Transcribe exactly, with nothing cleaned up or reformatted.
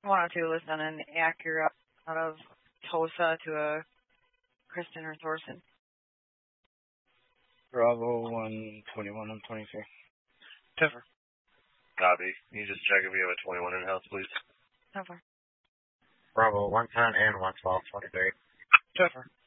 I wanted to listen on an Acura out of Tosa to a Kristen or Thorson. Bravo one twenty-one, one twenty-three. Topher. Copy. Can you just check if we have a twenty-one in the house, please? Topher. Bravo one ten and one twelve, twenty-three. Topher.